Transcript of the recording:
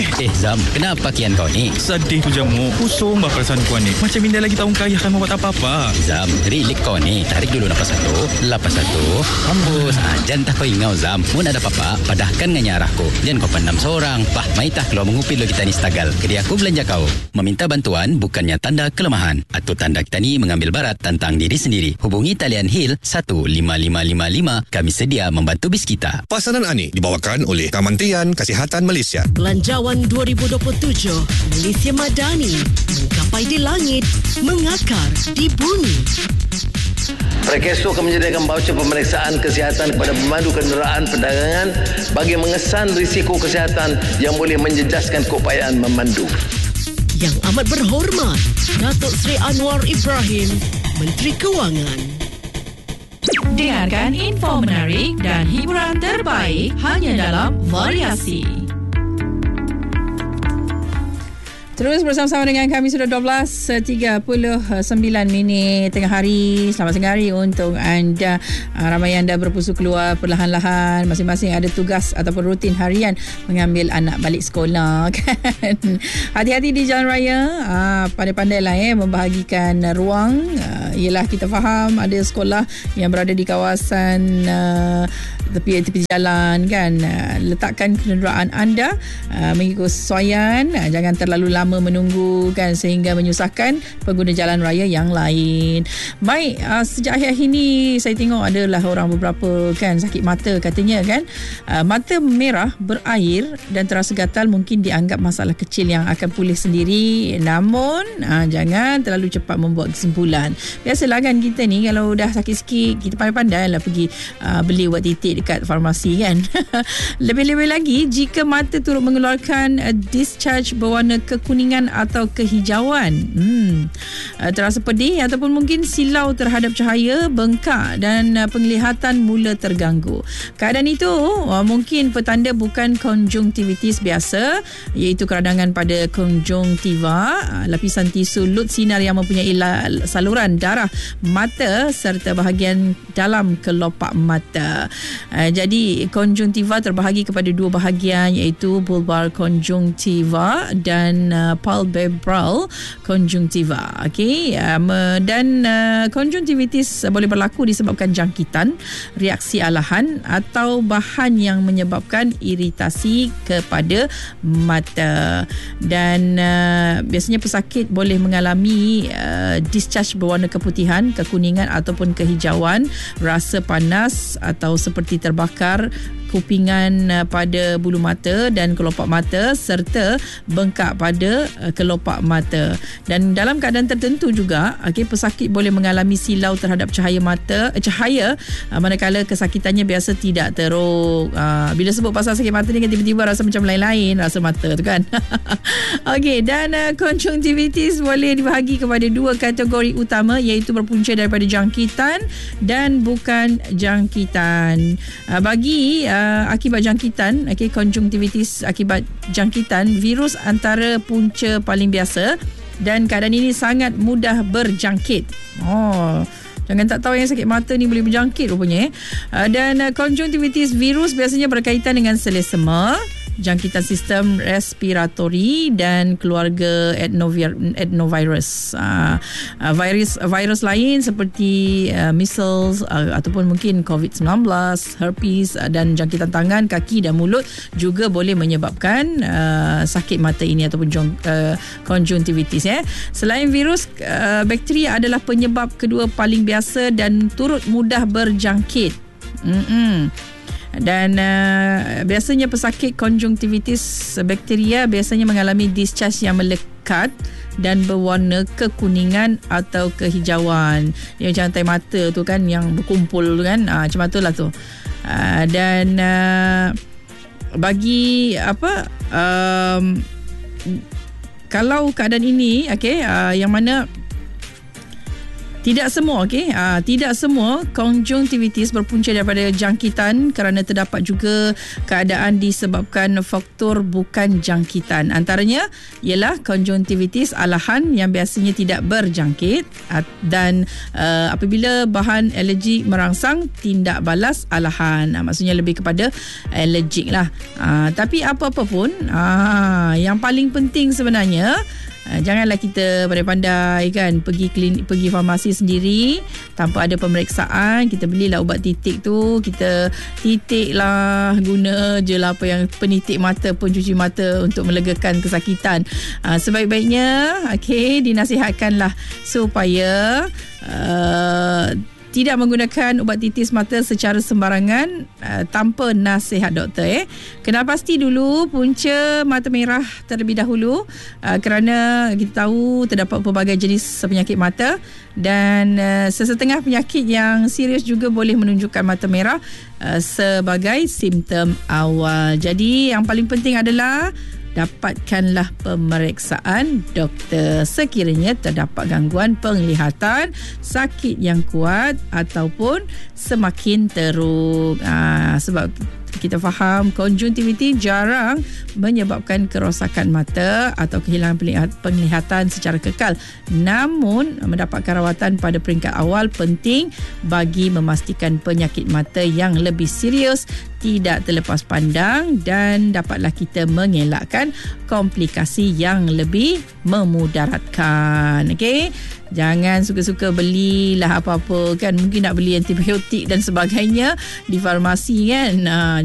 ni? Zam, kenapa kian kau ni? Sedih tu jamu. Pusing bah perasaan kau ni. Macam Minda lagi tahun kaya kan membuat apa-apa. Zam, relax kau ni. Tarik dulu napas satu. Hembus. Jangan tak kau ingau Zam. Mun ada apa-apa, padahkan dengan nyarah ko. Jangan kau pendam seorang. Bah, maitah keluar mengupit lo kita ni stagal. Jadi aku belanja kau. Meminta bantuan bukannya tanda kelemahan. Atau tanda kita ni mengambil barat tentang diri sendiri. Hubungi talian HIL 15555. Kami sedia membantu bis kita. Pasaran Ani dibawakan oleh Kementerian Kesihatan Malaysia. Belanjawan 2027 Malaysia Madani, menggapai di langit, mengakar di bumi. Prekeso akan menyediakan voucher pemeriksaan kesihatan kepada pemandu kenderaan perdagangan bagi mengesan risiko kesihatan yang boleh menjejaskan keupayaan memandu. Yang amat berhormat, Datuk Seri Anwar Ibrahim, Menteri Kewangan. Dengarkan info menarik dan hiburan terbaik hanya dalam Variasi. Terus bersama-sama dengan kami sudah 12.39 tengah hari. Selamat tengah hari untuk anda. Ramai anda berpusu keluar perlahan-lahan. Masing-masing ada tugas ataupun rutin harian mengambil anak balik sekolah kan. Hati-hati di jalan raya. Pandai-pandailah membahagikan ruang. Yelah, kita faham ada sekolah yang berada di kawasan tepi jalan kan. Letakkan kenderaan anda mengikut sesuaian. Jangan terlalu lama menunggu kan sehingga menyusahkan pengguna jalan raya yang lain. Baik, sejak akhir-akhir ini saya tengok adalah orang beberapa kan sakit mata katanya kan. Mata merah, berair dan terasa gatal mungkin dianggap masalah kecil yang akan pulih sendiri. Namun jangan terlalu cepat membuat kesimpulan. Biasalah kan kita ni kalau dah sakit sikit kita pandai-pandai lah pergi beli ubat titik dekat farmasi kan. Lebih-lebih lagi jika mata turut mengeluarkan discharge berwarna kekuningan atau kehijauan, terasa pedih ataupun mungkin silau terhadap cahaya, bengkak dan penglihatan mula terganggu. Keadaan itu mungkin petanda bukan konjungtivitis biasa, iaitu keradangan pada konjungtiva, lapisan tisu lut sinar yang mempunyai saluran darah mata serta bahagian dalam kelopak mata. Jadi konjungtiva terbahagi kepada dua bahagian, iaitu bulbar konjungtiva dan palpebral konjungtiva. Okey, dan konjungtivitis boleh berlaku disebabkan jangkitan, reaksi alahan atau bahan yang menyebabkan iritasi kepada mata. Dan biasanya pesakit boleh mengalami discharge berwarna keputihan, kekuningan ataupun kehijauan, rasa panas atau seperti terbakar, kupingan pada bulu mata dan kelopak mata serta bengkak pada kelopak mata. Dan dalam keadaan tertentu juga pesakit boleh mengalami silau terhadap cahaya manakala kesakitannya biasa tidak teruk. Bila sebut pasal sakit mata ni kan tiba-tiba rasa macam lain-lain rasa mata tu kan. Okey, dan konjungtivitis boleh dibahagi kepada dua kategori utama, iaitu berpunca daripada jangkitan dan bukan jangkitan. Bagi akibat jangkitan, konjungtivitis akibat jangkitan, virus antara punca paling biasa dan keadaan ini sangat mudah berjangkit. Jangan tak tahu yang sakit mata ni boleh berjangkit rupanya. Dan konjungtivitis virus biasanya berkaitan dengan selesema, jangkitan sistem respiratori dan keluarga adenovirus. Virus lain seperti measles ataupun mungkin COVID-19, herpes dan jangkitan tangan, kaki dan mulut juga boleh menyebabkan sakit mata ini ataupun konjungtivitis. Selain virus, bakteria adalah penyebab kedua paling biasa dan turut mudah berjangkit. Dan biasanya pesakit konjungtivitis bakteria biasanya mengalami discharge yang melekat dan berwarna kekuningan atau kehijauan. Dia macam tai mata tu kan yang berkumpul tu kan, macam itulah tu. Dan bagi kalau keadaan ini yang mana Tidak semua, tidak semua konjungtivitis berpunca daripada jangkitan kerana terdapat juga keadaan disebabkan faktor bukan jangkitan. Antaranya ialah konjungtivitis alahan yang biasanya tidak berjangkit dan apabila bahan alergi merangsang tindak balas alahan. Maksudnya lebih kepada alergik lah. Tapi apa-apa pun, yang paling penting sebenarnya, janganlah kita pandai-pandai kan pergi farmasi sendiri tanpa ada pemeriksaan. Kita belilah ubat titik tu, kita titik lah, guna je lah apa yang penitik mata pun, cuci mata untuk melegakan kesakitan. Sebaik-baiknya dinasihatkanlah supaya tidak menggunakan ubat titis mata secara sembarangan tanpa nasihat doktor. Kena pasti dulu punca mata merah terlebih dahulu kerana kita tahu terdapat pelbagai jenis penyakit mata dan sesetengah penyakit yang serius juga boleh menunjukkan mata merah sebagai simptom awal. Jadi yang paling penting adalah dapatkanlah pemeriksaan doktor sekiranya terdapat gangguan penglihatan, sakit yang kuat ataupun semakin teruk. Sebab kita faham konjungtivitis jarang menyebabkan kerosakan mata atau kehilangan penglihatan secara kekal. Namun mendapatkan rawatan pada peringkat awal penting bagi memastikan penyakit mata yang lebih serius tidak terlepas pandang dan dapatlah kita mengelakkan komplikasi yang lebih memudaratkan. Jangan suka-suka belilah apa-apa kan. Mungkin nak beli antibiotik dan sebagainya di farmasi kan.